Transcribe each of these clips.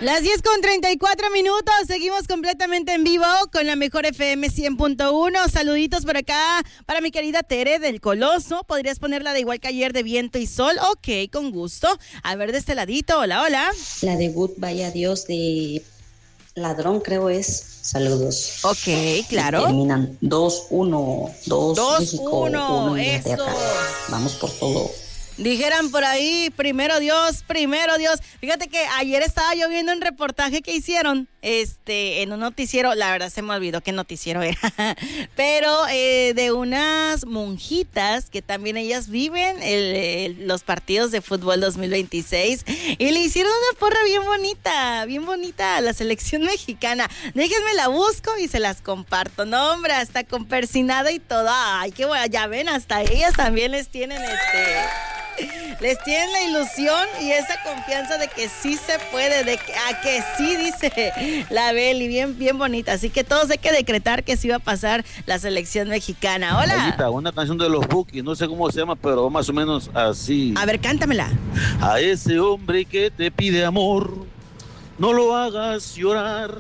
Las 10:34, seguimos completamente en vivo con la mejor FM 100.1. Saluditos por acá para mi querida Tere del Coloso. ¿Podrías ponerla de igual que ayer de Viento y Sol? Ok, con gusto. A ver, de este ladito, hola, hola. La de Good, vaya Dios, de Ladrón, creo es. Saludos. Ok, claro. Terminan 2-1, 2 México, 1 Inglaterra. Eso. Vamos por todo. Dijeran por ahí, primero Dios, primero Dios. Fíjate que ayer estaba yo viendo un reportaje que hicieron en un noticiero, la verdad se me olvidó qué noticiero era, pero de unas monjitas que también ellas viven los partidos de fútbol 2026 y le hicieron una porra bien bonita a la selección mexicana. Déjenme la busco y se las comparto. No, hombre, hasta con persinada y todo. Ay, qué bueno, ya ven, hasta ellas también les tienen les tienen la ilusión y esa confianza de que sí se puede, de que sí, dice la Beli, bien bonita. Así que todos hay que decretar que sí va a pasar la selección mexicana. Hola. Mayita, una canción de los Bukis, no sé cómo se llama, pero más o menos así. A ver, cántamela. A ese hombre que te pide amor, no lo hagas llorar.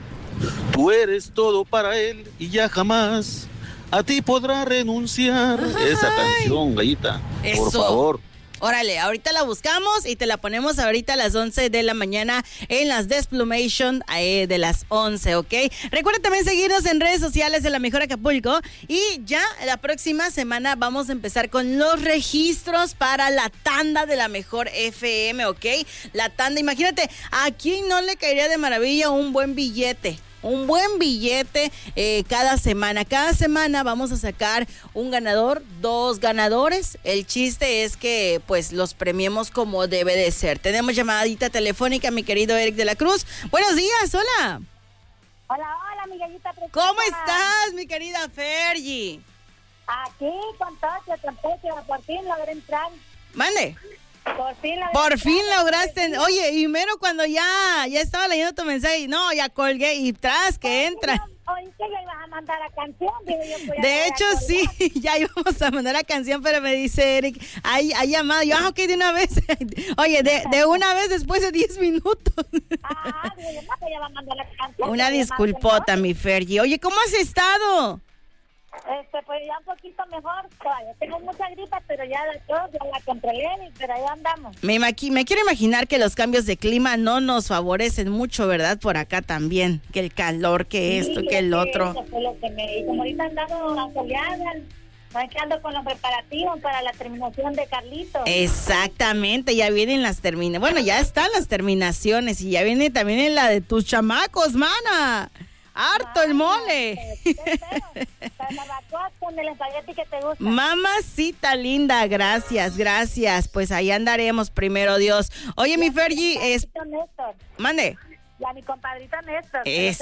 Tú eres todo para él y ya jamás a ti podrá renunciar. Ay. Esa canción, Gallita, por favor. Órale, ahorita la buscamos y te la ponemos ahorita a las 11 de la mañana en las Desplumation de las 11, ¿ok? Recuerda también seguirnos en redes sociales de La Mejor Acapulco y ya la próxima semana vamos a empezar con los registros para la tanda de La Mejor FM, ¿ok? La tanda, imagínate, ¿a quién no le caería de maravilla un buen billete? Un buen billete cada semana. Cada semana vamos a sacar un ganador, 2 ganadores. El chiste es que pues los premiemos como debe de ser. Tenemos llamadita telefónica, mi querido Eric de la Cruz. Buenos días, hola. Hola, mi gallita preciosa. ¿Cómo estás, mi querida Fergie? Aquí, con todo, por fin logré entrar. Mande. Por fin lograste. Oye, y mero cuando ya estaba leyendo tu mensaje, no, ya colgué y tras que entra. Oíste que ya ibas a mandar la canción, digo yo. De hecho, sí, ya íbamos a mandar la canción, pero me dice Eric, hay llamado. Yo, ok, de una vez. Oye, de una vez después de 10 minutos. Digo yo, no, que ya va a mandar la canción. Una disculpota, mi Fergie. Oye, ¿cómo has estado? Pues ya un poquito mejor, todavía tengo mucha gripa, pero ya la controlé, pero ahí andamos. Me quiero imaginar que los cambios de clima no nos favorecen mucho, ¿verdad? Por acá también, que el calor, que esto, que el otro. Eso fue lo que me... Como ahorita andamos asoleadas, ando con los preparativos para la terminación de Carlitos. Exactamente, ya vienen las terminaciones, bueno, ya están las terminaciones y ya viene también en la de tus chamacos, mana. ¡Harto el mole! Con el espagueti que te gusta. Mamacita linda, gracias. Pues ahí andaremos, primero Dios. Oye, mi Fergie, mande. Ya mi compadrito Néstor.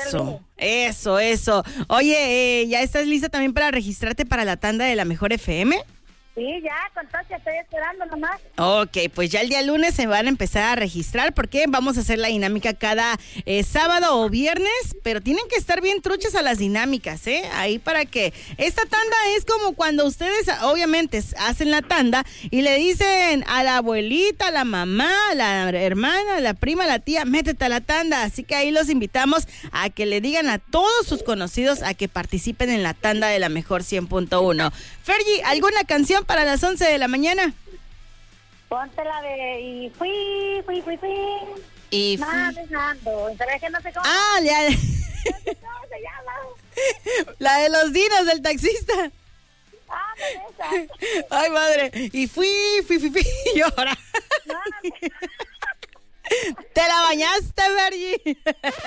Eso. Oye, ¿ya estás lista también para registrarte para la tanda de La Mejor FM? Sí, ya, con todo, estoy esperando nomás. Ok, pues ya el día lunes se van a empezar a registrar porque vamos a hacer la dinámica cada sábado o viernes, pero tienen que estar bien truchas a las dinámicas, ahí para que esta tanda es como cuando ustedes obviamente hacen la tanda y le dicen a la abuelita, a la mamá, a la hermana, a la prima, a la tía, métete a la tanda, así que ahí los invitamos a que le digan a todos sus conocidos a que participen en la tanda de La Mejor 100.1. Fergie, ¿alguna canción para las 11 de la mañana? Ponte la de y fui. Y manejando. Pero es que no sé cómo. Ya. No sé cómo se llama. La de los dinos del taxista. Esa. Ay, madre. Y fui. Y ahora. ¿Te la bañaste, Fergie?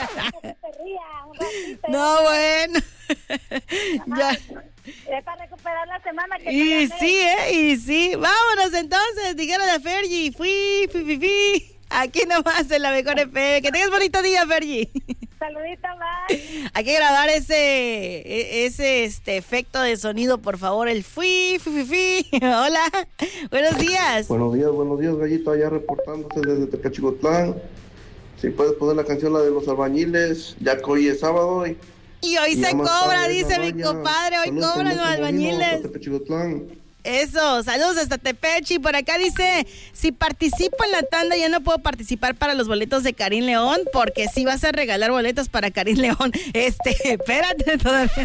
No, bueno. Ya. Es para recuperar la semana que y sí. Vámonos entonces, dijeron a Fergie. Fui. Aquí nomás en La Mejor FM. Que tengas bonito día, Fergie. Saluditos, bye. Hay que grabar ese efecto de sonido, por favor. El fui. Hola, buenos días. Buenos días, Gallito, allá reportándose desde Tecachicotlán. Si puedes poner la canción, la de los albañiles, ya que hoy es sábado. Y hoy se cobra, dice mi compadre, hoy cobran los albañiles. Eso, saludos hasta Tepechi. Por acá dice, si participo en la tanda ya no puedo participar para los boletos de Karim León, porque si vas a regalar boletos para Karim León. Espérate todavía.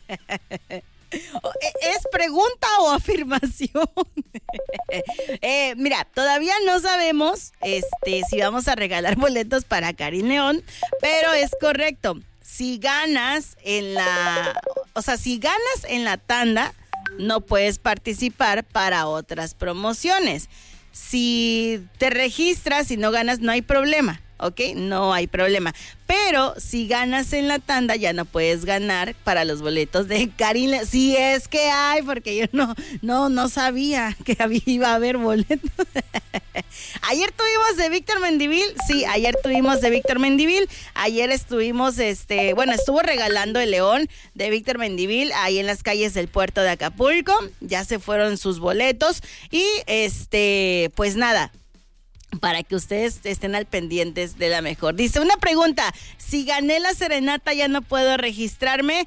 ¿Es pregunta o afirmación? Mira, todavía no sabemos si vamos a regalar boletos para Karim León, pero es correcto. Si ganas en la tanda, no puedes participar para otras promociones. Si te registras y no ganas, no hay problema, ¿ok? No hay problema. Pero si ganas en la tanda, ya no puedes ganar para los boletos de Karim León. Si es que hay, porque yo no sabía que iba a haber boletos. Ayer tuvimos de Víctor Mendivil. Sí, ayer tuvimos de Víctor Mendivil. Ayer estuvimos, estuvo regalando el León de Víctor Mendivil ahí en las calles del puerto de Acapulco. Ya se fueron sus boletos y pues nada, para que ustedes estén al pendientes de la mejor. Dice, una pregunta, si gané la serenata ya no puedo registrarme,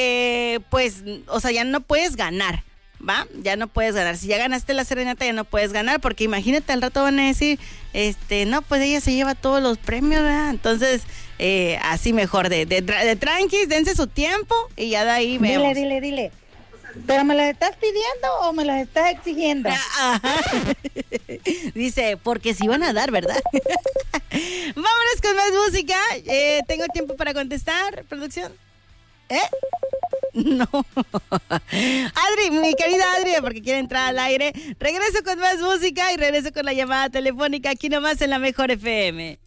ya no puedes ganar, ¿va? Ya no puedes ganar. Si ya ganaste la serenata ya no puedes ganar, porque imagínate, al rato van a decir, no, pues ella se lleva todos los premios, ¿verdad? Entonces, así mejor, de tranquis, dense su tiempo y ya de ahí vemos. Dile. ¿Pero me las estás pidiendo o me las estás exigiendo? Ajá. Dice, porque si van a dar, ¿verdad? Vámonos con más música. ¿Tengo tiempo para contestar, producción? No. Adri, mi querida Adri, porque quiere entrar al aire. Regreso con más música y regreso con la llamada telefónica aquí nomás en la Mejor FM.